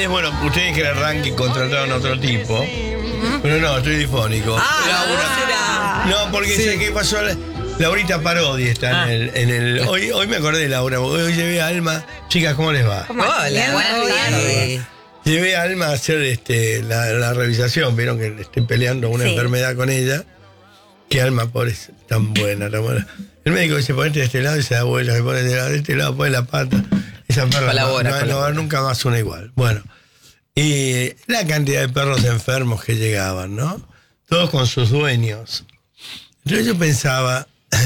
ustedes, bueno, ustedes que era ranking contrataron a otro tipo. Pero no, estoy difónico. Laura. No, porque sé qué pasó. Laurita Parodi está en el. Hoy me acordé de Laura, porque hoy llevé a Alma. Chicas, ¿cómo les va? Hola, buenas tardes. Llevé a Alma a hacer la revisación. Vieron que estoy peleando una enfermedad con ella. Que Alma, pobre, es tan buena, tan buena. El médico dice, ponete de este lado y se da vuelta, se pone de este lado, pone la pata. Esa perra no va nunca más una igual. Bueno, y la cantidad de perros enfermos que llegaban, ¿no? Todos con sus dueños. Entonces yo pensaba,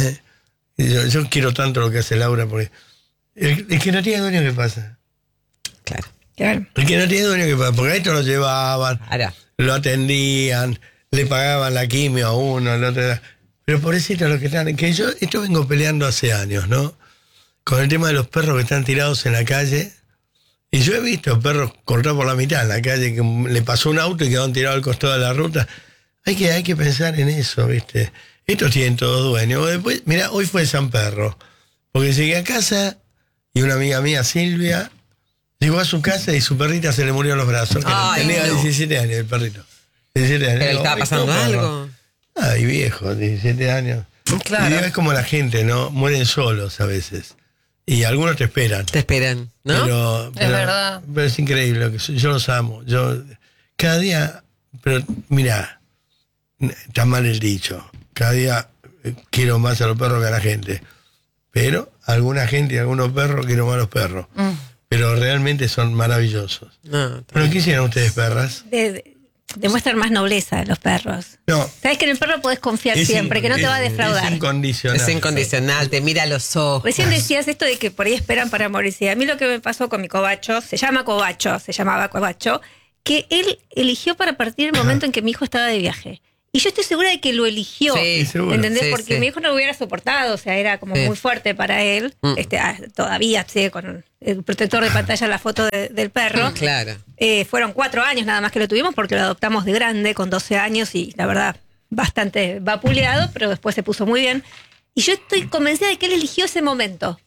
yo quiero tanto lo que hace Laura, porque el que no tiene dueño, ¿qué pasa? Claro. El que no tiene dueño, ¿qué pasa? Porque a esto lo llevaban, lo atendían, le pagaban la quimio a uno, al otro. Pero pobrecito lo que están, que yo esto vengo peleando hace años, ¿no? Con el tema de los perros que están tirados en la calle. Y yo he visto perros cortados por la mitad en la calle, que le pasó un auto y quedaron tirados al costado de la ruta. Hay que pensar en eso, ¿viste? Estos tienen todos dueños. Después, mira, hoy fue San Perro. Porque llegué a casa y una amiga mía, Silvia, llegó a su casa y su perrita se le murió en los brazos. Tenía 17 años el perrito. 17 años. ¿Pero le estaba pasando algo? Ay, viejo, 17 años. Claro. Y es como la gente, ¿no? Mueren solos a veces. Y algunos te esperan. Te esperan, ¿no? Pero es verdad. Pero es increíble. Yo los amo. Cada día, pero mira, está mal el dicho. Cada día quiero más a los perros que a la gente. Pero alguna gente y algunos perros quiero más a los perros. Pero realmente son maravillosos. ¿Pero qué hicieron ustedes, perras? Demuestran más nobleza los perros. No. Sabes que en el perro podés confiar siempre, que no te va a defraudar. Es incondicional. Es incondicional, te mira a los ojos. Recién decías esto de que por ahí esperan para morirse. A mí lo que me pasó con mi cobacho, se llamaba Cobacho, que él eligió para partir el momento en que mi hijo estaba de viaje. Y yo estoy segura de que lo eligió. Sí, seguro. ¿Entendés? Sí, porque mi hijo no lo hubiera soportado, o sea, era como muy fuerte para él. Todavía sigue con el protector de pantalla la foto del perro. Claro. Fueron 4 años nada más que lo tuvimos porque lo adoptamos de grande, con 12 años, y la verdad, bastante vapuleado, pero después se puso muy bien. Y yo estoy convencida de que él eligió ese momento.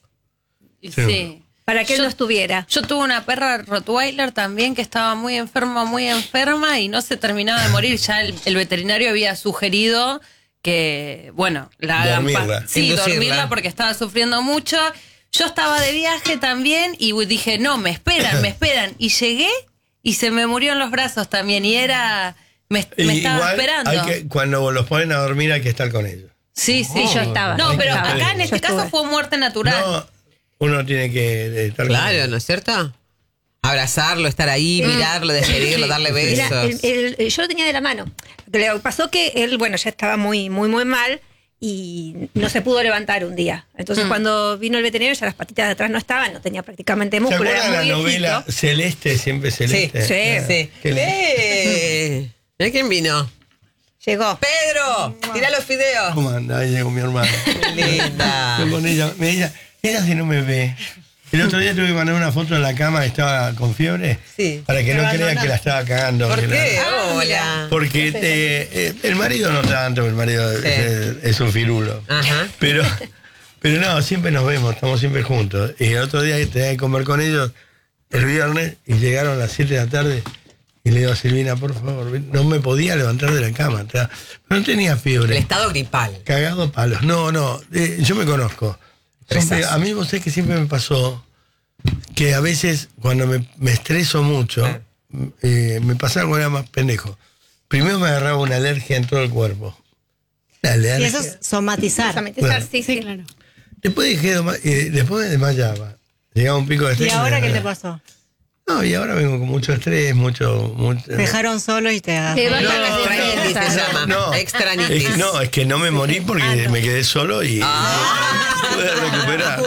Sí. Para que él no estuviera. Yo tuve una perra Rottweiler también que estaba muy enferma y no se terminaba de morir. Ya el veterinario había sugerido que, bueno, la hagan dormirla porque estaba sufriendo mucho. Yo estaba de viaje también y dije, no, me esperan. Y llegué y se me murió en los brazos también. Y me estaba esperando. Cuando los ponen a dormir hay que estar con ellos. Sí, yo estaba. No, pero acá en este caso fue muerte natural. No, uno tiene que estar claro, ¿no es cierto? Abrazarlo, estar ahí, mirarlo, despedirlo, darle besos. Mira, yo lo tenía de la mano. Le pasó que él, bueno, ya estaba muy mal y no se pudo levantar un día. Entonces cuando vino el veterinario ya las patitas de atrás no estaban, no tenía prácticamente músculo. ¿Se acuerdan la novela viejito. Celeste, siempre Celeste? Sí. ¿De quién vino? Llegó. ¡Pedro! ¡Tira los fideos! ¿Cómo anda? Ahí llegó mi hermana. Linda. Yo con ella si no me ve. El otro día tuve que mandar una foto en la cama, estaba con fiebre, para que no crean que la estaba cagando. ¿Por qué? Hola. Porque el marido no tanto, el marido es un firulo. Ajá. Pero no, siempre nos vemos, estamos siempre juntos. Y el otro día tenía que comer con ellos el viernes y llegaron a las 7 de la tarde y le digo a Silvina, por favor, no me podía levantar de la cama. Pero no tenía fiebre. El estado gripal. Cagado palos. No, yo me conozco. A mí vos sabés que siempre me pasó que a veces cuando me estreso mucho, me pasaba cuando era más pendejo. Primero me agarraba una alergia en todo el cuerpo. La alergia. Y eso es somatizar. Somatizar, sí, claro. Después después me desmayaba. Llegaba un pico de estrés. ¿Y ahora qué te pasó? No, y ahora vengo con mucho estrés, mucho. Te dejaron solo y te agarraron. Extranitis se llama. Extranitis. Es que no me morí porque me quedé solo y pude recuperar.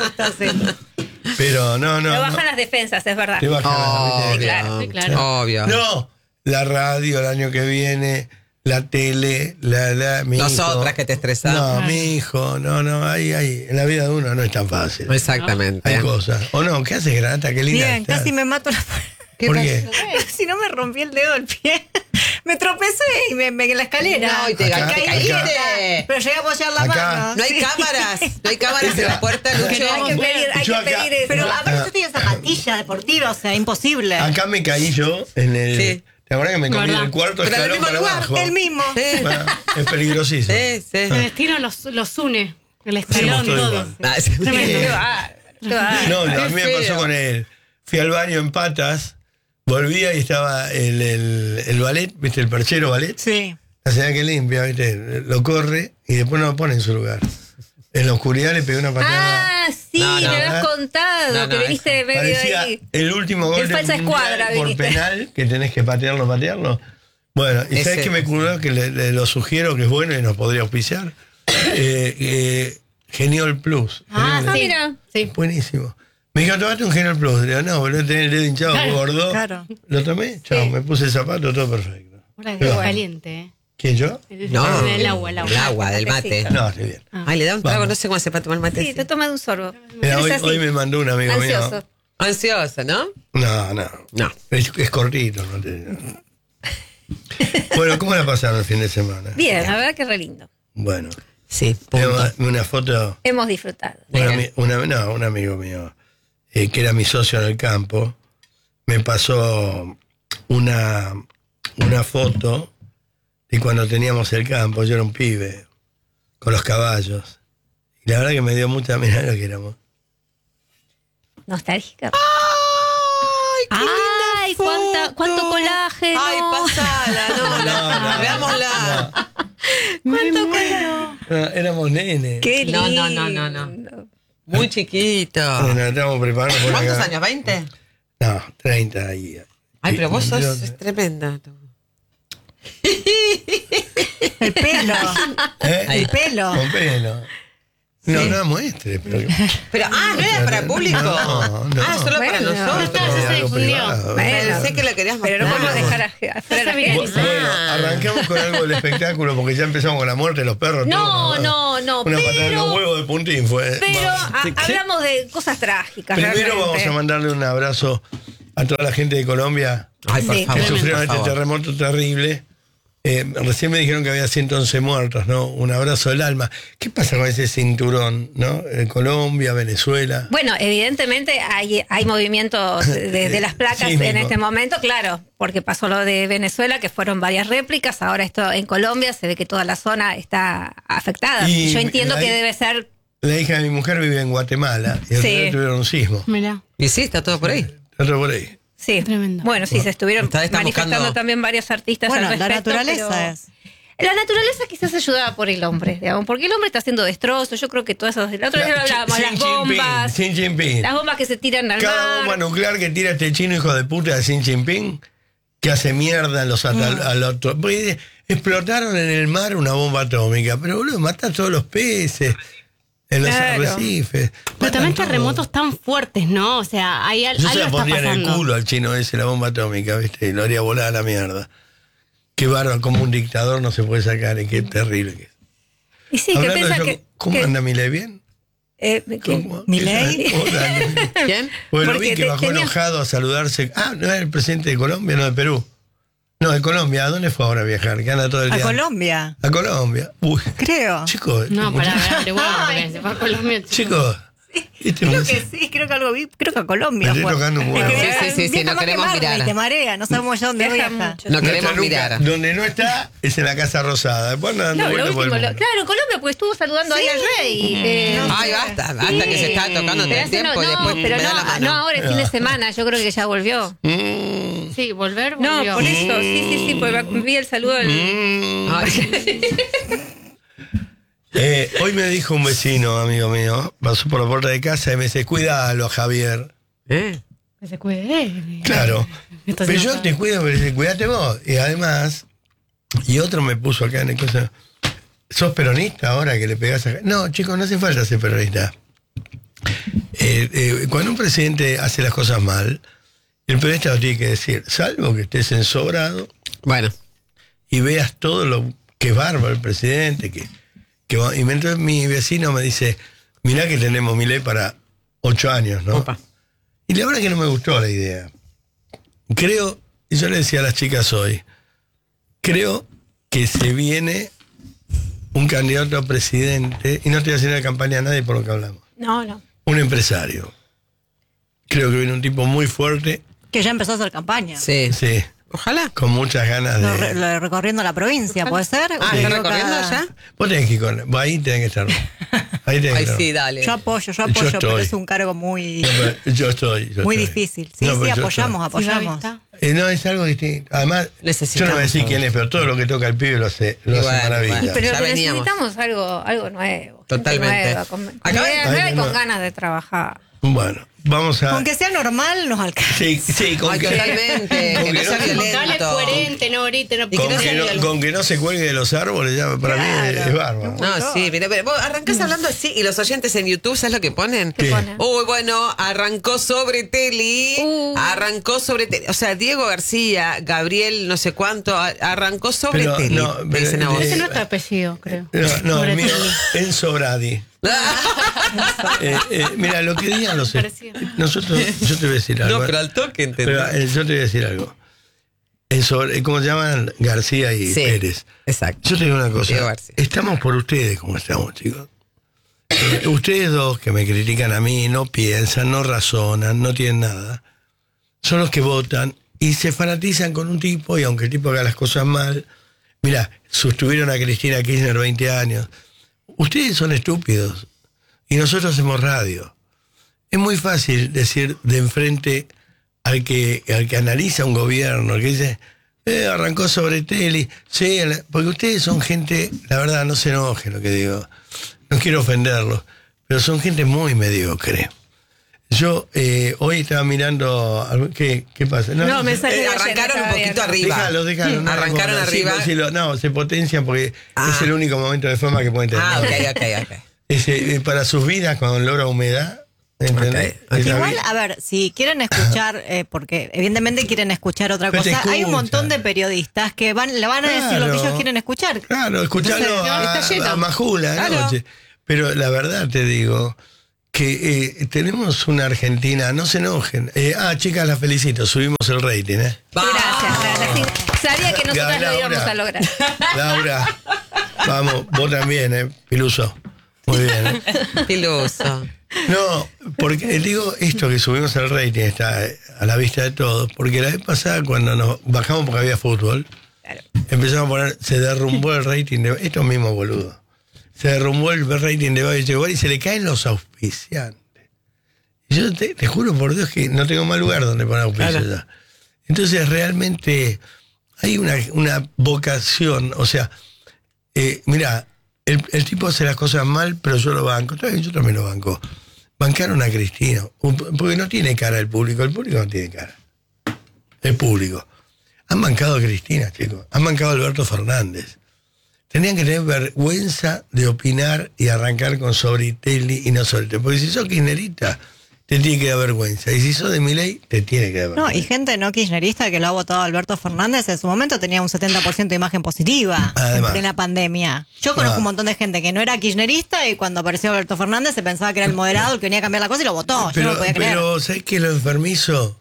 Pero no. Te bajan las defensas, es verdad. Te bajan las defensas. Claro. Obvio. No, la radio el año que viene, la tele, mi Nosotras hijo. que te estresamos. No, mi hijo, no, ahí, en la vida de uno no es tan fácil. Exactamente. Hay cosas. ¿O no? ¿Qué haces, Granata? Qué linda Bien, estás. casi me mato la ¿Por qué? Si no me rompí el dedo del pie. Me tropecé y me en la escalera. No, y te caíste. Pero llegué a apoyar la mano. No hay cámaras. No hay cámaras en la puerta, Lucho. Hay que pedir eso. Pero a ver, yo tenía zapatilla deportiva, o sea, imposible. Acá me caí yo en el... Sí. ¿Te acuerdas que me comí el cuarto Pero en el escalón mismo para lugar, abajo? El mismo. Bueno, es peligrosísimo. Sí. El destino los une. El escalón, Somos todos todo. igual. Ah, sí. Tremendo. No, a mí me feo. pasó con él. Fui al baño en patas, volvía y estaba el ballet, ¿viste? El perchero ballet. Sí. La señora que limpia, ¿viste? Lo corre y después no lo pone en su lugar. En la oscuridad le pegué una patada. Ah, sí, No, me habías contado No, que no, viniste de medio Parecía ahí. el último gol En falsa del mundial escuadra por viniste. penal, que tenés que patearlo. Bueno, ¿y sabes Ese. qué me curó? Que le lo sugiero, que es bueno y nos podría auspiciar. Geniol Plus. Ah, Geniol- sí. Mira. Sí. Buenísimo. Me dijo, tomate un Geniol Plus. Le digo, no, boludo, tenés el dedo hinchado, Claro, gordo. claro. Lo tomé, chao, me puse el zapato, todo perfecto. Ahora Qué es va. caliente, ¿Quién, yo? No, El agua. el agua del mate. No, estoy bien. Ay, le da un trago, Vamos. no sé cómo se para tomar mate. Sí, te tomas un sorbo. Mira, Eres hoy, así, hoy me mandó un amigo ansioso. mío. Ansioso, ¿no? No. No. Es cortito, no te... Bueno, ¿cómo la pasaron el fin de semana? Bien, la verdad que re lindo. Bueno, Sí, tengo punto. una foto, Hemos disfrutado. un amigo mío, que era mi socio en el campo, me pasó una foto de cuando teníamos el campo, yo era un pibe, con los caballos. Y la verdad que me dio mucha mirada lo que éramos. Nostálgica. ¡Ay, Ay, cuánto colágeno. Ay, pasala, no. Veámosla. ¿Cuánto colágeno? Éramos nenes. Qué lindo. No. Muy chiquito. Nos estábamos preparando por ¿Cuántos acá. años? ¿20? No, 30 ahí. Ay, pero vos sos ¿Eh? tremenda. El pelo. Ahí. El pelo. Con pelo. No muestre, pero... Pero, no era para el público. No. Solo para Bueno. nosotros. se Algo difundió. privado. Bueno, Pensé que la querías mostrar. pero no podemos dejar afuera a la gente. Bueno, arrancamos con algo del espectáculo porque ya empezamos con la muerte de los perros. No, todo, no, Una patada en los huevos de Puntín fue. Pero Vamos. hablamos de cosas trágicas. Primero realmente. vamos a mandarle un abrazo a toda la gente de Colombia Ay, por Sí. favor. que sufrieron por este favor. terremoto terrible. Recién me dijeron que había 111 muertos, ¿no? Un abrazo del alma. ¿Qué pasa con ese cinturón, no? Colombia, Venezuela. Bueno, evidentemente hay movimientos de las placas Sí, en mismo. este momento, claro, porque pasó lo de Venezuela, que fueron varias réplicas, ahora esto en Colombia se ve que toda la zona está afectada. Y yo entiendo la- que debe ser... La hija de mi mujer vive en Guatemala y el Sí. otro día tuvieron un sismo. Mirá. Y sí, está todo por ahí. Otro por ahí. Sí, Tremendo. bueno, sí, se estuvieron Está manifestando buscando- también varios artistas Bueno, al la respecto, naturaleza pero- es. La naturaleza quizás ayudada por el hombre, digamos, porque el hombre está haciendo destrozos. Yo creo que todo eso. El otro día lo hablábamos, Xi las Jinping, bombas. Xi Jinping. Las bombas que se tiran al Cada bomba mar. nuclear que tira este chino hijo de puta de Xi Jinping, que hace mierda a los al otro. Porque explotaron en el mar una bomba atómica, pero boludo, mata a todos los peces en los Claro. arrecifes. Pero matan también todo. terremotos tan fuertes, ¿no? O sea, hay Yo algo se la está pondría en el pasando. culo al chino ese, la bomba atómica, ¿viste? Y lo haría volar a la mierda. Qué bárbaro, como un dictador no se puede sacar, y qué terrible que es. Y sí, que Hablando de piensa eso, que. ¿cómo que- anda Milei? ¿Bien? ¿Cómo? ¿Milei? ¿Cómo anda? ¿Quién? Bueno, Porque vi que bajó tenía- enojado a saludarse. ¿No era el presidente de Colombia? No, de Perú. No, de Colombia. ¿A dónde fue ahora a viajar? Que anda todo el A día. Colombia, A Colombia. Uy, creo. chicos. No, mucha- pará, igual, porque se fue a Colombia. Chicos. Este Creo muchacho- que sí, creo que algo vi, creo que a Colombia. Me estoy fue. tocando un huevo. Es que Sí, viaja no más que queremos Barney, mirar. Te marea, no sabemos ya dónde Viaja viaja. mucho. No está queremos nunca. mirar. Donde no está es en la Casa Rosada. Después anda dando No, lo vueltas por el último, mundo. claro, en Colombia, porque estuvo saludando ahí al rey. Ay, basta que se está tocando todo Pero el hace tiempo y después pero me da la mano. no ahora el fin de semana, yo creo que ya volvió. Sí, volvió. No, por eso, sí, porque vi el saludo del... Ay. Hoy me dijo un vecino, amigo mío, pasó por la puerta de casa y me dice, cuídalo, Javier. Que se cuide. Claro. Esto Pero sí yo no te sabe. cuido, pero dice, cuídate vos. Y además, y otro me puso acá en el cosa, ¿sos peronista ahora que le pegás a... No, chicos, no hace falta ser peronista. Cuando un presidente hace las cosas mal, el periodista lo tiene que decir, salvo que estés ensobrado Bueno, y veas todo lo que es bárbaro el presidente, y entonces mi vecino me dice, mirá que tenemos Milei para 8 años, ¿no? opa. Y la verdad que no me gustó la idea. Creo, y yo le decía a las chicas hoy, creo que se viene un candidato a presidente, y no estoy haciendo campaña a nadie por lo que hablamos. No. Un empresario. Creo que viene un tipo muy fuerte. Que ya empezó a hacer campaña. Sí. Sí. Ojalá. Con muchas ganas de... Recorriendo la provincia, ¿puede ser? Ah, ¿está recorriendo ya? Vos tenés que ir con... Ahí tenés que estar. Ahí tenés que Ay, estar. sí, dale. Yo apoyo, Yo pero estoy. es un cargo muy, Yo estoy. muy difícil. Sí, No, sí, pero yo apoyamos. no, es algo distinto. Además, yo no Necesitamos voy a decir todo. quién es, pero todo lo que toca el pibe lo hace Bueno, maravilla. bueno. Pero Ya veníamos. necesitamos algo nuevo. Totalmente. Gente nueva, con Acá- ideas nuevas y no. con ganas de trabajar. Bueno, vamos a... Aunque sea normal, nos alcanza. Sí, con Ay, que... totalmente. con Que no que sea no se- Dale violento. coherente, no grite, no Y que no sea violento. Con que no se cuelgue de los árboles, ya para mí es bárbaro. No, sí, mira, pero vos arrancás hablando así y los oyentes en YouTube, ¿sabes lo que ponen? ¿Qué ponen? Uy, bueno, arrancó sobre Teli, o sea, Diego García, Gabriel, no sé cuánto, arrancó sobre Pero, Teli. no, te pero, dicen a vos. Ese no es tu apellido, creo. No, Sobre el mío, Teli. Enzo Bradi. Mira, lo que digan los... Parecido. Nosotros, yo te voy a decir algo. No, pero al toque, ¿entendés? Pero, yo te voy a decir algo. ¿Cómo se llaman? García y Sí, Pérez. exacto. Yo te digo una Diego cosa. García. Estamos por ustedes como estamos, chicos. Ustedes dos que me critican a mí, no piensan, no razonan, no tienen nada. Son los que votan y se fanatizan con un tipo, y aunque el tipo haga las cosas mal, mira, sostuvieron a Cristina Kirchner 20 años. Ustedes son estúpidos y nosotros hacemos radio. Es muy fácil decir de enfrente al que analiza un gobierno, al que dice, arrancó sobre Teli. Sí, porque ustedes son gente, la verdad, no se enojen lo que digo. No quiero ofenderlos, pero son gente muy mediocre. Yo hoy estaba mirando... ¿Qué pasa? No, me salió ayer, arrancaron un estaba poquito viendo. arriba. Déjalo. No, Arrancaron no, arriba. no, se potencian porque es el único momento de fama que pueden tener. Ah, ok. Para sus vidas, cuando logra humedad, ¿entendés? Ok. Esa Igual, vida- a ver, si quieren escuchar, porque evidentemente quieren escuchar otra Pero te cosa, hay un escuchan. montón de periodistas que le van a decir lo que Claro. ellos quieren escuchar. Claro, escucharlo Está lleno. a Majula Claro. anoche. Pero la verdad te digo que tenemos una Argentina, no se enojen. Chicas, las felicito, subimos el rating, ¿eh? Gracias. Sí, sabía que nosotras Laura. lo íbamos a lograr. Laura, vamos, vos también, Piluso. Muy bien, Piluso. No, porque digo esto que subimos el rating está a la vista de todos, porque la vez pasada cuando nos bajamos porque había fútbol, empezamos a poner, se derrumbó el rating de estos mismos boludos. Se derrumbó el rating de Babi Checopar y se le caen los auspiciantes. Y yo te juro por Dios que no tengo más lugar donde poner auspicios ya. Entonces realmente hay una vocación, o sea, mira, el tipo hace las cosas mal, pero yo lo banco. Yo también lo banco. Bancaron a Cristina, porque no tiene cara el público no tiene cara. El público. Han bancado a Cristina, chicos. Han bancado a Alberto Fernández. Tenían que tener vergüenza de opinar y arrancar con Sobritelli y no Sobritelli. Porque si sos kirchnerista, te tiene que dar vergüenza. Y si sos de Milei, te tiene que dar vergüenza. No, y gente no kirchnerista que lo ha votado a Alberto Fernández en su momento tenía un 70% de imagen positiva Además. en la pandemia. Yo conozco un montón de gente que no era kirchnerista y cuando apareció Alberto Fernández se pensaba que era el moderado, el que venía a cambiar la cosa y lo votó. Yo no lo podía creer. Pero ¿sabes qué? Lo enfermizo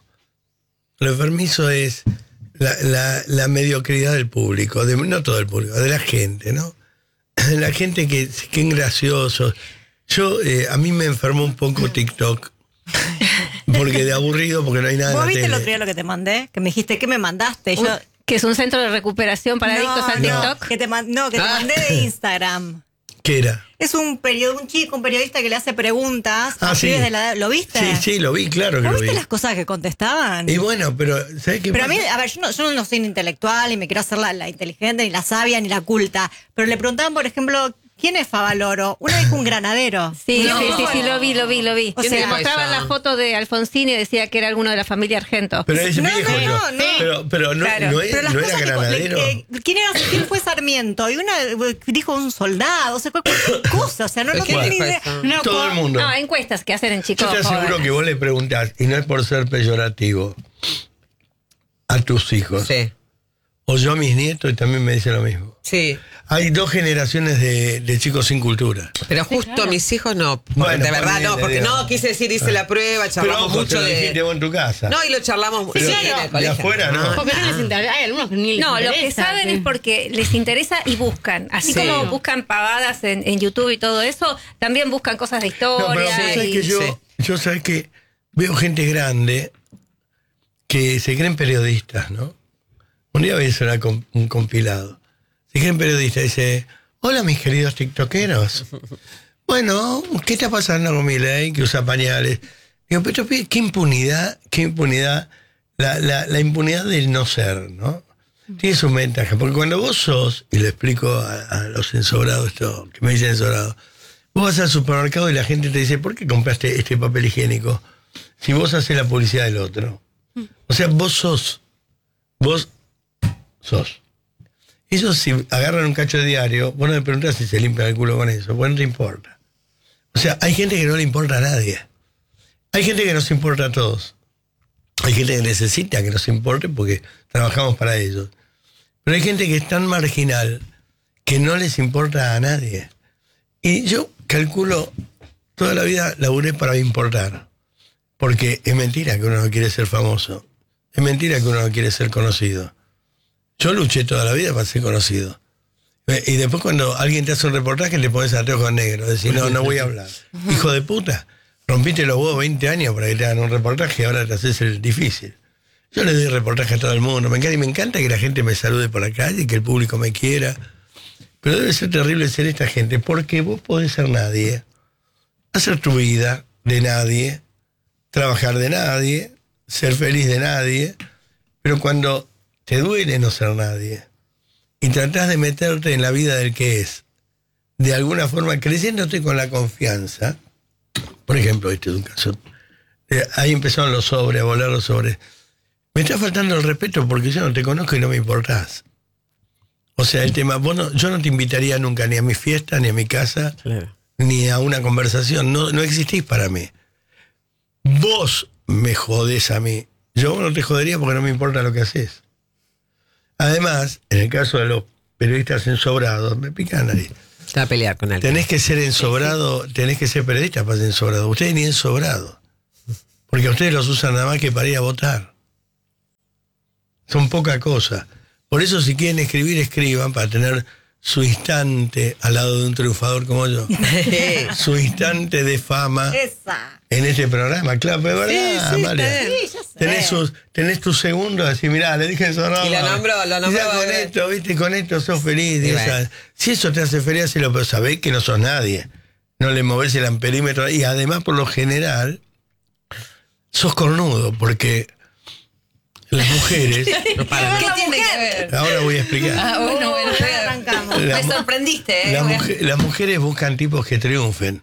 es la mediocridad del público, no todo el público, de la gente, ¿no? La gente que es gracioso. A mí me enfermó un poco TikTok. Porque de aburrido, porque no hay nada en ¿Vos la viste el tele. otro día lo que te mandé? Que me dijiste, ¿qué me mandaste? Yo, Que es un centro de recuperación para adictos al TikTok. que te mandé de Instagram. ¿Qué era? Es un periodista que le hace preguntas a Sí. pibes de la edad. ¿Lo viste? Sí, lo vi, claro que ¿Vos lo vi. viste las cosas que contestaban? Y bueno, pero ¿sabes qué Pero a pasa? mí, a ver, yo no soy intelectual y me quiero hacer la inteligente, ni la sabia, ni la culta. Pero le preguntaban, por ejemplo, ¿quién es Favaloro? Uno dijo un granadero. Sí, No. sí, lo vi. O O sea, sea, mostraban eso? la foto de Alfonsín y decía que era alguno de la familia Argento. Pero ese No, viejo no, yo. no. Pero no, Claro. no, Pero las no era cosas que granadero. ¿quién fue Sarmiento? Y una dijo un soldado, o sea, cualquier cosa. O sea, no ¿Quién tengo ni dijo idea. eso? No, Todo el mundo. No, encuestas que hacen en Yo chicos te aseguro jóvenes. que vos le preguntás, y no es por ser peyorativo, a tus hijos. Sí. o yo a mis nietos y también me dicen lo mismo. Sí. Hay 2 generaciones de chicos sin cultura. Pero justo mis hijos no. Bueno, de verdad no, porque no, quise decir, hice la prueba, charlamos pero mucho lo dijiste vos en tu casa. No, y lo charlamos pero, sí, en el colegio. De afuera no. Porque no les interesa. Hay algunos que ni les interesa. No, lo que saben es porque les interesa y buscan. Así como buscan pavadas en YouTube y todo eso, también buscan cosas de historia. No, pero sabes que yo sabes que veo gente grande que se creen periodistas, ¿no? Un día voy a hacer un compilado. Se creen periodistas, dice, hola mis queridos tiktokeros. Bueno, ¿qué está pasando con Milei que usa pañales? Digo, pero qué impunidad, la impunidad del no ser, ¿no? Tiene su ventaja, porque cuando vos sos, y lo explico a los ensobrados, esto que me dicen ensobrados, vos vas al supermercado y la gente te dice, ¿por qué compraste este papel higiénico? Si vos haces la publicidad del otro. O sea, vos sos. Ellos si agarran un cacho de diario, vos no me preguntás si se limpian el culo con eso, pues no te importa. O sea, hay gente que no le importa a nadie. Hay gente que nos importa a todos. Hay gente que necesita que nos importe porque trabajamos para ellos. Pero hay gente que es tan marginal que no les importa a nadie. Y yo calculo, toda la vida laburé para importar. Porque es mentira que uno no quiere ser famoso. Es mentira que uno no quiere ser conocido. Yo luché toda la vida para ser conocido. Y después cuando alguien te hace un reportaje le pones anteojos negros. Decís, no voy a hablar. Hijo de puta, rompiste los huevos 20 años para que te hagan un reportaje y ahora te haces el difícil. Yo le doy reportaje a todo el mundo. Me encanta que la gente me salude por la calle, que el público me quiera. Pero debe ser terrible ser esta gente, porque vos podés ser nadie, hacer tu vida de nadie, trabajar de nadie, ser feliz de nadie, pero cuando te duele no ser nadie y tratás de meterte en la vida del que es, de alguna forma creciéndote con la confianza. Por ejemplo, este es un caso. Ahí empezaron los sobres, a volar los sobres. Me está faltando el respeto porque yo no te conozco y no me importás. O sea, el tema, yo no te invitaría nunca ni a mi fiesta, ni a mi casa, claro, ni a una conversación. No existís para mí. Vos me jodés a mí. Yo no te jodería porque no me importa lo que haces. Además, en el caso de los periodistas ensobrados, me pican la nariz. Está a pelear con alguien. Tenés que ser ensobrado, tenés que ser periodista para ser ensobrado. Ustedes ni ensobrado. Porque a ustedes los usan nada más que para ir a votar. Son poca cosa. Por eso si quieren escribir, escriban para tener su instante al lado de un triunfador como yo. Su instante de fama. Esa. En este programa, claro, pero es verdad, sí, María. Tenés tu segundo, decir, mirá, le dije eso, no. Y lo nombró. Con esto, viste, con esto sos feliz. Sí, si eso te hace feliz, hacelo, pero sabés que no sos nadie. No le movés el amperímetro. Y además, por lo general, sos cornudo, porque las mujeres... No paran. ¿Qué tiene que ver? Ahora voy a explicar. Bueno, arrancamos. Me sorprendiste, Las mujeres buscan tipos que triunfen.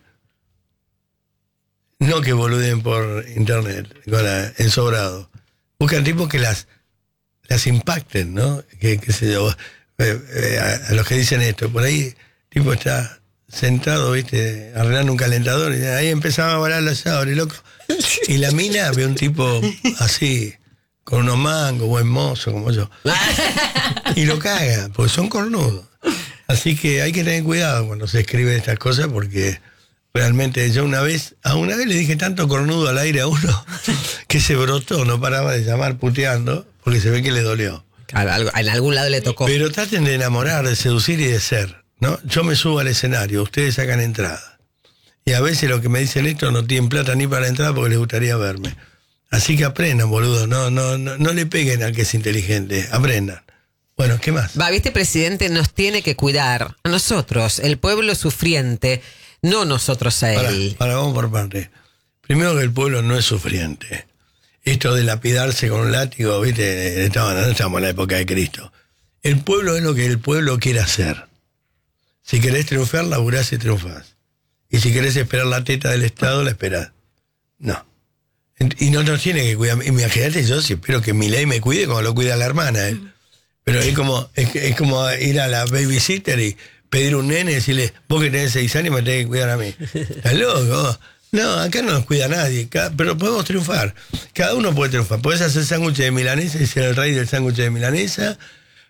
No que boluden por internet, ensobrado. Buscan tipos que las impacten, ¿no? Que sé yo, a los que dicen esto. Por ahí, tipo está sentado, viste, arreglando un calentador, y ahí empezaba a volar los sabores, loco. Y la mina ve un tipo así, con unos mangos, buen mozo, como yo. Y lo caga, porque son cornudos. Así que hay que tener cuidado cuando se escriben estas cosas, porque... Realmente, yo una vez le dije tanto cornudo al aire a uno que se brotó, no paraba de llamar puteando, porque se ve que le dolió. Claro, en algún lado le tocó. Pero traten de enamorar, de seducir y de ser, ¿no? Yo me subo al escenario, ustedes sacan entrada. Y a veces los que me dicen esto no tienen plata ni para la entrada porque les gustaría verme. Así que aprendan, boludo, no le peguen al que es inteligente, aprendan. Bueno, ¿qué más? Viste, presidente, nos tiene que cuidar a nosotros, el pueblo sufriente. No nosotros a él. Vamos por parte. Primero que el pueblo no es sufriente. Esto de lapidarse con un látigo, viste, estamos en la época de Cristo. El pueblo es lo que el pueblo quiere hacer. Si querés triunfar, laburás y triunfás. Y si querés esperar la teta del Estado, la esperás. No. Y no nos tiene que cuidar. Imagínate, yo si espero que Milei me cuide como lo cuida la hermana. Pero es como ir a la babysitter y pedir un nene y decirle, vos que tenés 6 años me tenés que cuidar a mí. ¿Estás loco? No, acá no nos cuida nadie, pero podemos triunfar. Cada uno puede triunfar. Podés hacer sándwich de milanesa y ser el rey del sándwich de milanesa.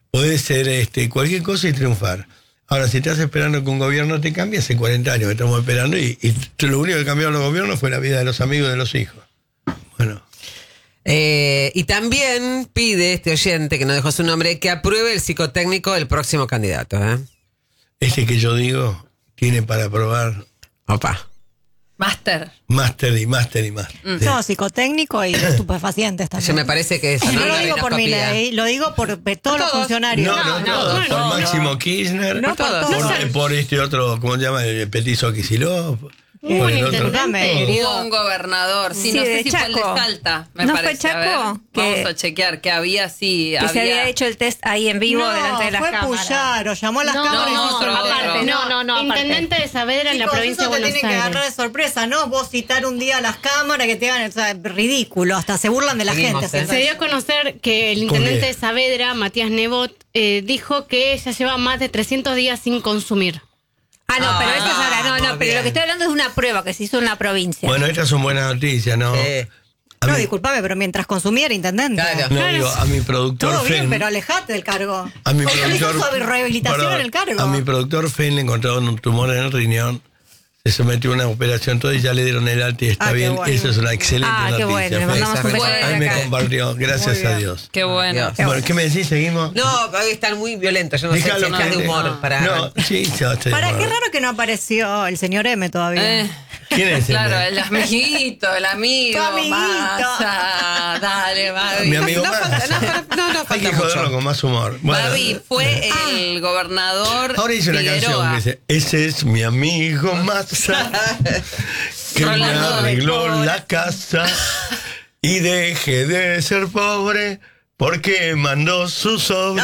podés ser cualquier cosa y triunfar. Ahora, si estás esperando que un gobierno te cambie, hace 40 años que estamos esperando y lo único que cambiaron los gobiernos fue la vida de los amigos de los hijos. Bueno. Y también pide este oyente, que no dejó su nombre, que apruebe el psicotécnico del próximo candidato. Este que yo digo tiene para aprobar... Opa. Máster y máster. No, psicotécnico y estupefacientes también. Eso me parece que es... No lo digo por mi ley, lo digo por todos los funcionarios. No, por Máximo Kirchner, por este otro, ¿cómo se llama? El Petizo Kicillof. Hubo un gobernador, no sé si fue el de Salta, me parece. ¿No fue Chaco? Vamos a chequear, que había, sí. Que se había hecho el test ahí en vivo delante de las cámaras. Fue Puyaro, llamó a las cámaras. No, intendente de Saavedra en la provincia de Buenos Aires. Tiene que agarrar de sorpresa, ¿no? Vos citar un día a las cámaras que te hagan, o sea, ridículo, hasta se burlan de la gente. Se dio a conocer que el intendente de Saavedra, Matías Nebot, dijo que ya lleva más de 300 días sin consumir. Pero eso es ahora, pero lo que estoy hablando es de una prueba que se hizo en la provincia. Bueno, estas son buenas noticias, ¿no? No, disculpame, pero mientras consumía era intendente. Claro. No, digo, a mi productor todo bien, Fen, pero alejate del cargo. a mi productor, hizo rehabilitación en el cargo. A mi productor Fen le encontraron un tumor en el riñón, se sometió a una operación todo y ya le dieron el alta y está bien. Bueno. Eso es una excelente noticia. Qué bueno, le mandamos un beso. Ahí me compartió, gracias a Dios. Qué bueno. Bueno, ¿qué me decís? ¿Seguimos? No, hoy están muy violentos. Yo no sé si están de humor para... No, sí, yo estoy de humor. Qué raro que no apareció el señor M todavía. ¿Quién es? Claro, el amiguito, el amigo. Tu amiguito. Massa, dale, Babi. Mi amigo Massa. Hay que joderlo con más humor. Bueno. Babi fue el gobernador. Ahora hice una canción que dice: ese es mi amigo Massa, que me arregló la casa y dejé de ser pobre porque mandó su sobre.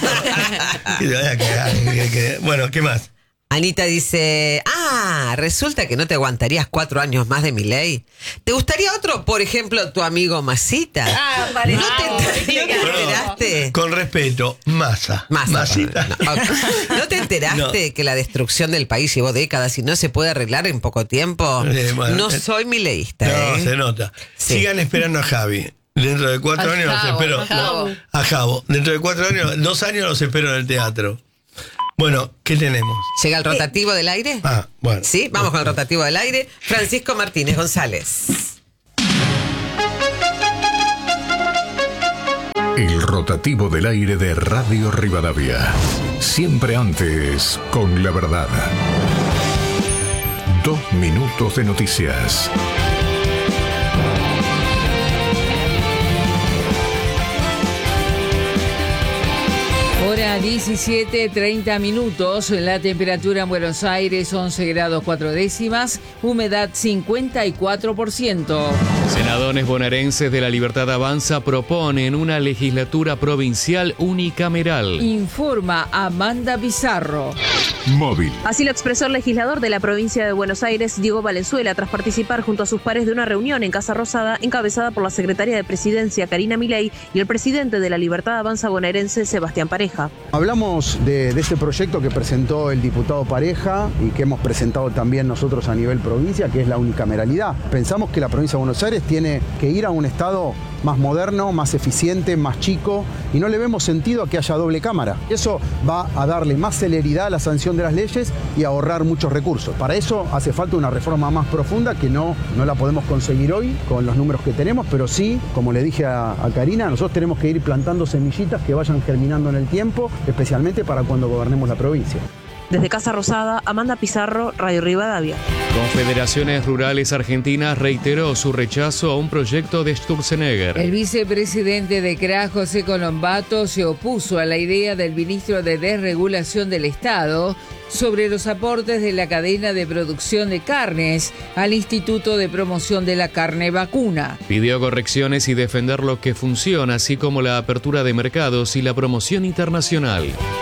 Bueno, ¿qué más? Anita dice, resulta que no te aguantarías 4 años más de Milei. ¿Te gustaría otro? Por ejemplo, tu amigo Masita. ¿No te enteraste? Con respeto, Masita. ¿No te enteraste que la destrucción del país llevó décadas y no se puede arreglar en poco tiempo? No soy mileísta. No, se nota. Sí. Sigan esperando a Javi. Dentro de 4 años los espero. A Javo. Dentro de 4 años, 2 años los espero en el teatro. Bueno, ¿qué tenemos? ¿Llega el rotativo del aire? Bueno. Sí, vamos con el rotativo del aire. Francisco Martínez González. El rotativo del aire de Radio Rivadavia. Siempre antes, con la verdad. 2 minutos de noticias. Hora 17:30 minutos, la temperatura en Buenos Aires 11 grados 4 décimas, humedad 54%. Senadores bonaerenses de La Libertad Avanza proponen una legislatura provincial unicameral. Informa Amanda Pizarro. Móvil. Así lo expresó el legislador de la provincia de Buenos Aires, Diego Valenzuela, tras participar junto a sus pares de una reunión en Casa Rosada encabezada por la secretaria de Presidencia, Karina Milei, y el presidente de La Libertad Avanza bonaerense, Sebastián Pareja. Hablamos de este proyecto que presentó el diputado Pareja y que hemos presentado también nosotros a nivel provincia, que es la unicameralidad. Pensamos que la provincia de Buenos Aires tiene que ir a un estado más moderno, más eficiente, más chico, y no le vemos sentido a que haya doble cámara. Eso va a darle más celeridad a la sanción de las leyes y a ahorrar muchos recursos. Para eso hace falta una reforma más profunda que no la podemos conseguir hoy con los números que tenemos, pero sí, como le dije a Karina, nosotros tenemos que ir plantando semillitas que vayan germinando en el tiempo, especialmente para cuando gobernemos la provincia. Desde Casa Rosada, Amanda Pizarro, Radio Rivadavia. Confederaciones Rurales Argentinas reiteró su rechazo a un proyecto de Sturzenegger. El vicepresidente de CRA, José Colombato, se opuso a la idea del ministro de Desregulación del Estado sobre los aportes de la cadena de producción de carnes al Instituto de Promoción de la Carne Vacuna. Pidió correcciones y defender lo que funciona, así como la apertura de mercados y la promoción internacional.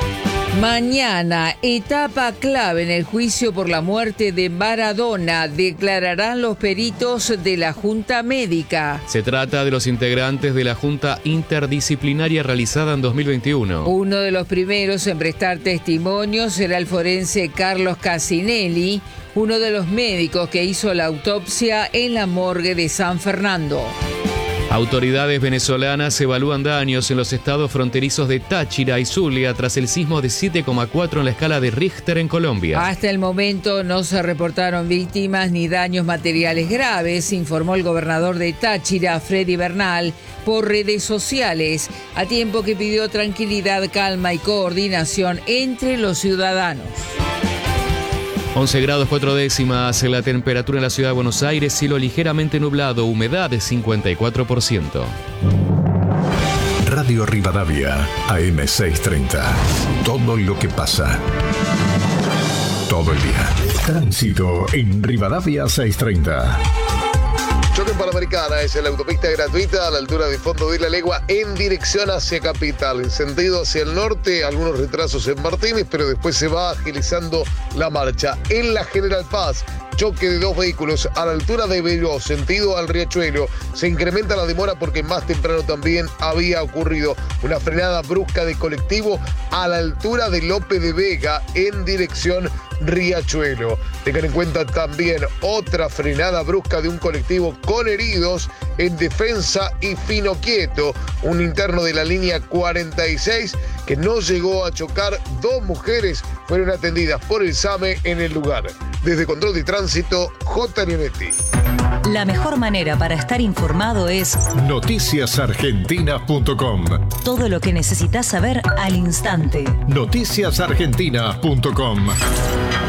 Mañana, etapa clave en el juicio por la muerte de Maradona, declararán los peritos de la Junta Médica. Se trata de los integrantes de la Junta Interdisciplinaria realizada en 2021. Uno de los primeros en prestar testimonio será el forense Carlos Casinelli, uno de los médicos que hizo la autopsia en la morgue de San Fernando. Autoridades venezolanas evalúan daños en los estados fronterizos de Táchira y Zulia tras el sismo de 7,4 en la escala de Richter en Colombia. Hasta el momento no se reportaron víctimas ni daños materiales graves, informó el gobernador de Táchira, Freddy Bernal, por redes sociales, a tiempo que pidió tranquilidad, calma y coordinación entre los ciudadanos. 11 grados 4 décimas, la temperatura en la ciudad de Buenos Aires, cielo ligeramente nublado, humedad de 54%. Radio Rivadavia, AM630. Todo lo que pasa. Todo el día. Tránsito en Rivadavia 630. Choque en Panamericana es en la autopista gratuita a la altura de Fondo de la Legua en dirección hacia Capital. En sentido hacia el norte, algunos retrasos en Martínez, pero después se va agilizando la marcha. En la General Paz, choque de dos vehículos a la altura de Beló, sentido al Riachuelo. Se incrementa la demora porque más temprano también había ocurrido una frenada brusca de colectivo a la altura de Lope de Vega en dirección Riachuelo. Tengan en cuenta también otra frenada brusca de un colectivo con heridos en Defensa y Fino Quieto, un interno de la línea 46 que no llegó a chocar. Dos mujeres fueron atendidas por el SAME en el lugar. Desde Control de Tránsito, J. Leonetti. La mejor manera para estar informado es noticiasargentinas.com. Todo lo que necesitas saber al instante. Noticiasargentinas.com.